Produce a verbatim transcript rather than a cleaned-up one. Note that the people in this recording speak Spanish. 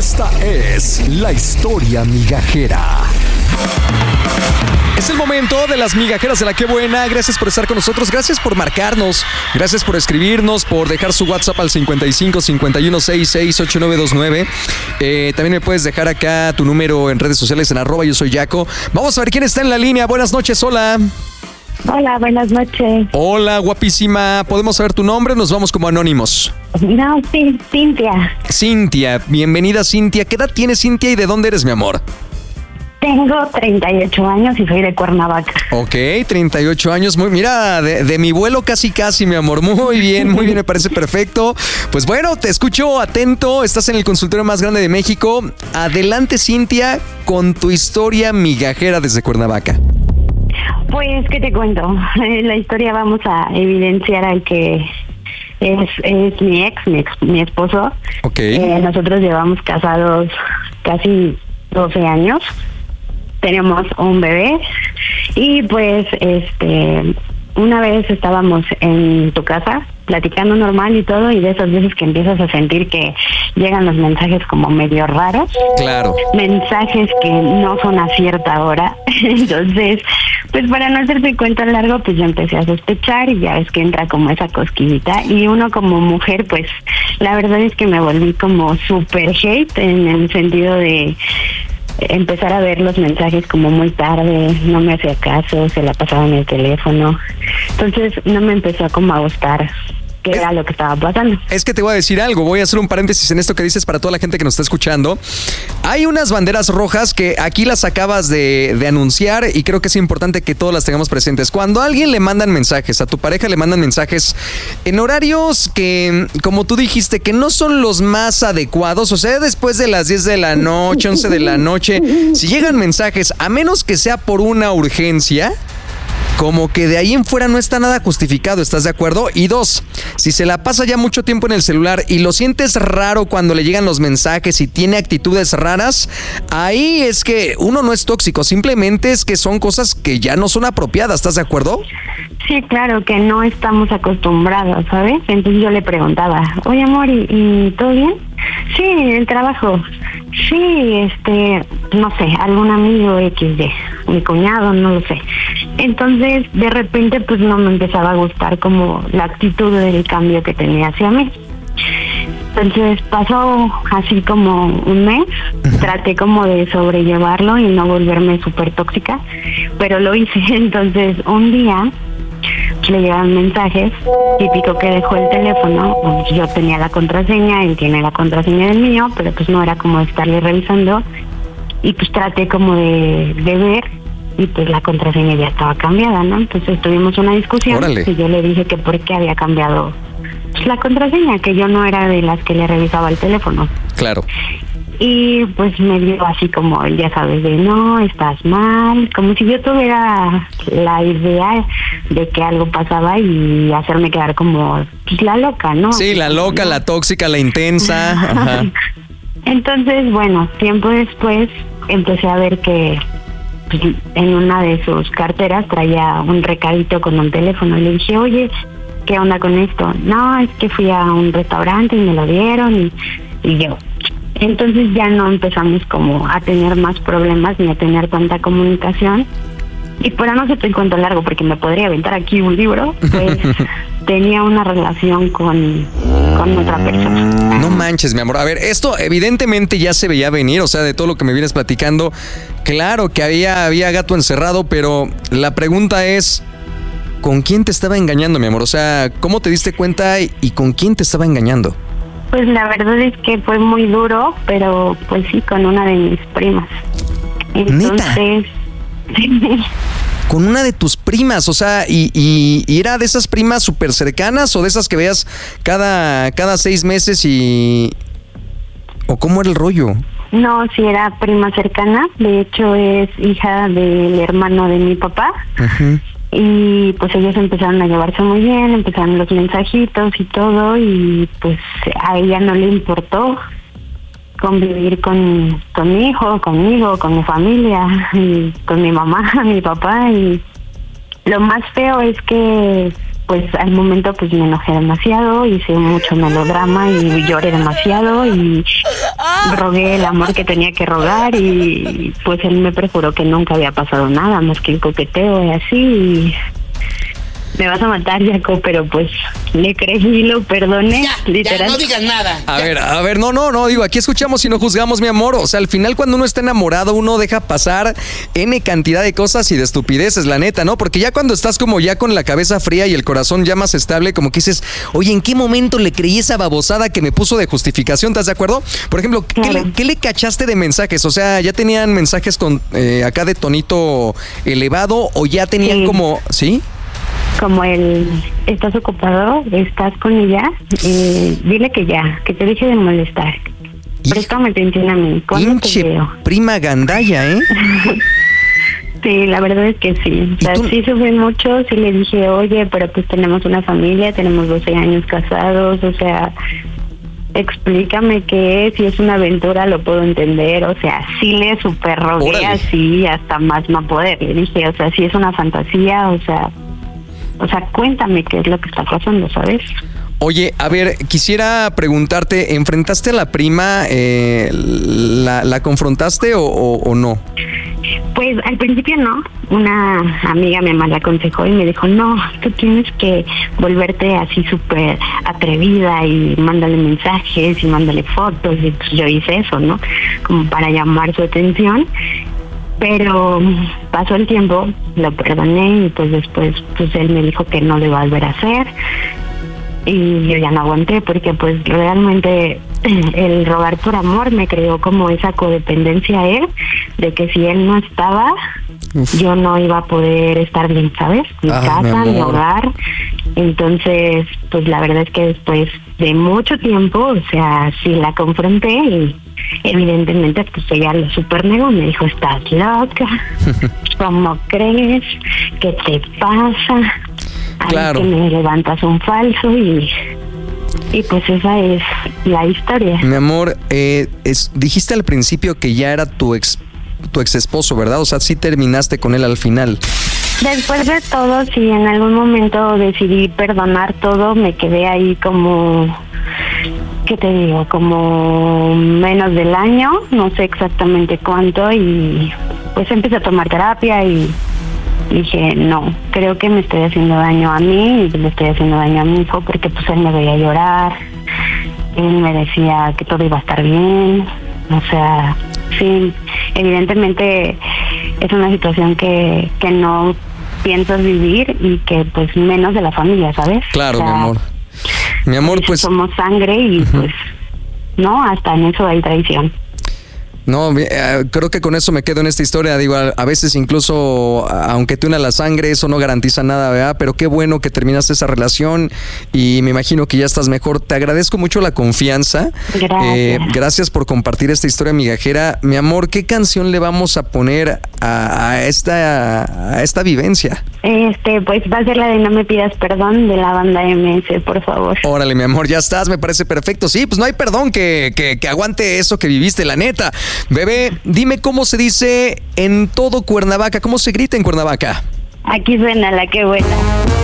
Esta es la historia migajera. Es el momento de las migajeras de la que buena. Gracias por estar con nosotros, gracias por marcarnos, gracias por escribirnos, por dejar su WhatsApp al cincuenta y cinco, cincuenta y uno, sesenta y seis, ochenta y nueve veintinueve. Eh, también me puedes dejar acá tu número en redes sociales en arroba yo soy Yaco. Vamos a ver quién está en la línea. Buenas noches, hola. Hola, buenas noches. Hola, guapísima. ¿Podemos saber tu nombre? Nos vamos como anónimos. No, sí, Cintia. Cintia, bienvenida Cintia. ¿Qué edad tienes, Cintia, y de dónde eres, mi amor? Tengo treinta y ocho años y soy de Cuernavaca. Ok, treinta y ocho años. Muy, mira, de, de mi vuelo casi casi, mi amor. Muy bien, muy bien, me parece perfecto. Pues bueno, te escucho atento. Estás en el consultorio más grande de México. Adelante, Cintia, con tu historia migajera desde Cuernavaca. Pues, ¿qué te cuento? En la historia vamos a evidenciar al que es, es mi ex, mi ex, mi esposo. Ok. Eh, nosotros llevamos casados casi doce años. Tenemos un bebé y pues este una vez estábamos en tu casa platicando normal y todo, y de esas veces que empiezas a sentir que llegan los mensajes como medio raros. Claro. Mensajes que no son a cierta hora. Entonces, pues para no hacerte cuento largo, pues yo empecé a sospechar y ya ves que entra como esa cosquillita. Y uno como mujer, pues la verdad es que me volví como super hate en el sentido de empezar a ver los mensajes como muy tarde, no me hacía caso, se la pasaba en el teléfono. Entonces no me empezó como a gustar qué era lo que estaba pasando. Es que te voy a decir algo, voy a hacer un paréntesis en esto que dices para toda la gente que nos está escuchando. Hay unas banderas rojas que aquí las acabas de, de anunciar y creo que es importante que todas las tengamos presentes. Cuando a alguien le mandan mensajes, a tu pareja le mandan mensajes en horarios que, como tú dijiste, que no son los más adecuados, o sea, después de las diez de la noche, once de la noche, si llegan mensajes, a menos que sea por una urgencia, como que de ahí en fuera no está nada justificado, ¿estás de acuerdo? Y dos, si se la pasa ya mucho tiempo en el celular y lo sientes raro cuando le llegan los mensajes y tiene actitudes raras, ahí es que uno no es tóxico, simplemente es que son cosas que ya no son apropiadas, ¿estás de acuerdo? Sí, claro, que no estamos acostumbrados, ¿sabes? Entonces yo le preguntaba, oye amor, ¿y, y todo bien? Sí, el trabajo. Sí, este, no sé, algún amigo equis de, mi cuñado, no lo sé. Entonces, de repente, pues no me empezaba a gustar como la actitud del cambio que tenía hacia mí. Entonces pasó así como un mes, uh-huh. Traté como de sobrellevarlo y no volverme súper tóxica, pero lo hice. Entonces, un día le llegaban mensajes, típico que dejó el teléfono, pues yo tenía la contraseña, él tiene la contraseña del mío, pero pues no era como estarle revisando, y pues traté como de, de ver, y pues la contraseña ya estaba cambiada, ¿no? Entonces tuvimos una discusión. Órale. Y yo le dije que por qué había cambiado pues, la contraseña, que yo no era de las que le revisaba el teléfono. Claro. Y pues me dio así como, ya sabes, de no, estás mal, como si yo tuviera la idea de que algo pasaba y hacerme quedar como pues, la loca, ¿no? Sí, la loca, ¿no? La tóxica, la intensa. Ajá. Entonces, bueno, tiempo después empecé a ver que pues, en una de sus carteras traía un recadito con un teléfono. Le dije, oye, ¿qué onda con esto? No, es que fui a un restaurante y me lo dieron y, y yo... Entonces ya no empezamos como a tener más problemas ni a tener tanta comunicación. Y para no hacerte el cuento largo, porque me podría aventar aquí un libro, pues tenía una relación con, con otra persona. No manches, mi amor. A ver, esto evidentemente ya se veía venir, o sea, de todo lo que me vienes platicando. Claro que había, había gato encerrado, pero la pregunta es, ¿con quién te estaba engañando, mi amor? O sea, ¿cómo te diste cuenta y, y con quién te estaba engañando? Pues la verdad es que fue muy duro, pero pues sí, con una de mis primas. Entonces, ¿neta? Con una de tus primas, o sea, y, y, y era de esas primas súper cercanas o de esas que veas cada, cada seis meses y... ¿O cómo era el rollo? No, sí era prima cercana, de hecho es hija del hermano de mi papá. Uh-huh. Y pues ellos empezaron a llevarse muy bien, empezaron los mensajitos y todo, y pues a ella no le importó convivir con, con mi hijo, conmigo, con mi familia, y con mi mamá, mi papá, y lo más feo es que pues al momento pues me enojé demasiado, hice mucho melodrama y lloré demasiado y rogué el amor que tenía que rogar y pues él me perjuró que nunca había pasado nada más que el coqueteo y así. Y me vas a matar, Jaco, pero pues le creí y lo perdoné, Ya, literal. ya, no digas nada. A Ya. ver, a ver, no, no, no, digo, aquí escuchamos y no juzgamos, mi amor. O sea, al final cuando uno está enamorado, uno deja pasar N cantidad de cosas y de estupideces, la neta, ¿no? Porque ya cuando estás como ya con la cabeza fría y el corazón ya más estable, como que dices, oye, ¿en qué momento le creí esa babosada que me puso de justificación? ¿Estás de acuerdo? Por ejemplo, ¿qué, Claro. le, qué le cachaste de mensajes? O sea, ¿ya tenían mensajes con eh, acá de tonito elevado o ya tenían Sí. como, ¿sí? Como el, ¿estás ocupado? ¿Estás con ella? Eh, dile que ya, que te deje de molestar. Hijo. Préstame atención a mí. ¿Cuándo te Pinche veo? prima gandalla, ¿eh? Sí, la verdad es que sí. O sea, ¿Y tú? sí sufrí mucho, sí le dije, oye, pero pues tenemos una familia, tenemos doce años casados, o sea, explícame qué es, si es una aventura lo puedo entender, o sea, sí le super rogué Órale. así hasta más no poder. Le dije, o sea, si es una fantasía, o sea, o sea, cuéntame qué es lo que está pasando, ¿sabes? Oye, a ver, quisiera preguntarte, ¿enfrentaste a la prima? Eh, la, ¿La confrontaste o, o- o no? Pues al principio no, una amiga me mal aconsejó y me dijo, no, tú tienes que volverte así súper atrevida y mándale mensajes y mándale fotos, y pues yo hice eso, ¿no? Como para llamar su atención, pero pasó el tiempo, lo perdoné y pues después pues él me dijo que no lo iba a volver a hacer. Y yo ya no aguanté porque pues realmente el rogar por amor me creó como esa codependencia a él, de que si él no estaba, Uf. yo no iba a poder estar bien, ¿sabes? Mi Ah, casa, mi mi amor. hogar. Entonces, pues la verdad es que después de mucho tiempo, o sea, sí la confronté y evidentemente pues ella lo super negó, me dijo, estás loca, ¿cómo crees? ¿Qué te pasa? Ay, Claro. que me levantas un falso y, y pues esa es la historia. Mi amor, eh, es- dijiste al principio que ya era tu ex, tu ex esposo, ¿verdad? O sea, sí terminaste con él al final. Después de todo, si en algún momento decidí perdonar todo, me quedé ahí como, ¿qué te digo? Como menos del año, no sé exactamente cuánto, y pues empecé a tomar terapia y dije, no, creo que me estoy haciendo daño a mí y le estoy haciendo daño a mi hijo porque pues él me veía llorar, él me decía que todo iba a estar bien, o sea, sí, evidentemente es una situación que, que no piensas vivir y que pues menos de la familia, ¿sabes? Claro, O sea, mi amor. Mi amor, pues... somos sangre y pues no, hasta en eso hay traición. No, eh, creo que con eso me quedo en esta historia. Digo, a, a veces incluso, a- aunque te una la sangre, eso no garantiza nada, ¿verdad? Pero qué bueno que terminaste esa relación y me imagino que ya estás mejor. Te agradezco mucho la confianza. Gracias. Eh, gracias por compartir esta historia migajera. Mi amor, ¿qué canción le vamos a poner a, a esta, a esta vivencia? Este, pues va a ser la de No me pidas perdón de la banda M S, por favor. Órale, mi amor, ya estás, me parece perfecto. Sí, pues no hay perdón que, que, que aguante eso que viviste, la neta. Bebé, dime cómo se dice en todo Cuernavaca, cómo se grita en Cuernavaca. Aquí suena la que buena.